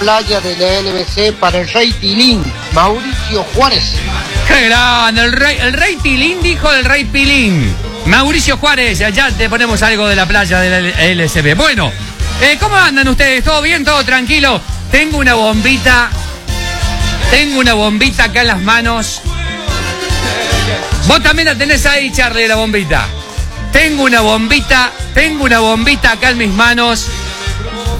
playa de la LBC para el Rey Tilín, Mauricio Juárez. ¡Qué grande! El rey Tilín dijo el Rey Pilín. Mauricio Juárez, ya te ponemos algo de la playa de la LSB. Bueno, ¿cómo andan ustedes? ¿Todo bien? ¿Todo tranquilo? Tengo una bombita acá en las manos. Vos también la tenés ahí, Charlie, la bombita. Tengo una bombita acá en mis manos.